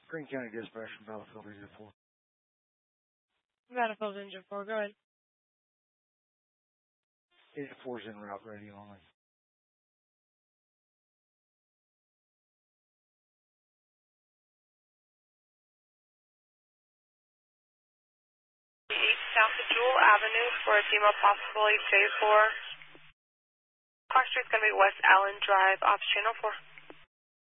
Green County Dispatch from Battlefield Engine 4. Battlefield Engine 4, go ahead. Engine 4 is en route, ready only. South of Jewel Avenue for a team of possible J4. Car Street's going to be West Allen Drive, Ops Channel 4.